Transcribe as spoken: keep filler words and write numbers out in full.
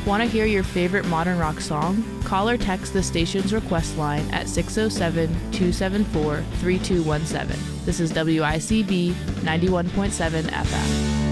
Want to hear your favorite modern rock song? Call or text the station's request line at six oh seven, two seven four, three two one seven. This is W I C B ninety-one point seven F M.